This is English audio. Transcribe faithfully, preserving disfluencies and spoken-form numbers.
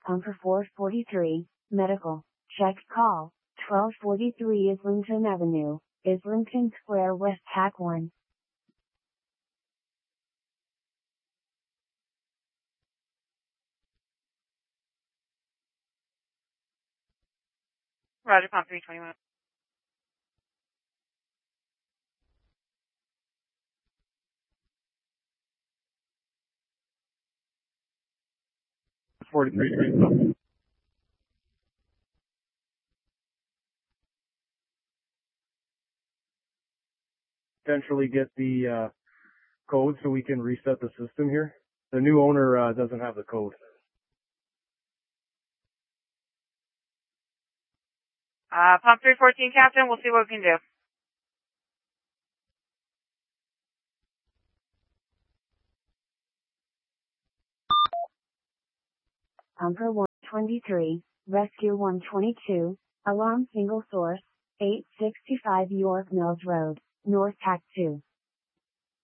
Pumper four forty-three, medical, check call, twelve forty-three Islington Avenue, Islington Square West Hack one. Roger, Pump three twenty-one. forty-three. Potentially get the uh, code so we can reset the system here. The new owner uh, doesn't have the code. Uh, Pump three fourteen, Captain. We'll see what we can do. Pumper one twenty-three, Rescue one twenty-two, alarm single source, eight sixty-five York Mills Road, North Hack two.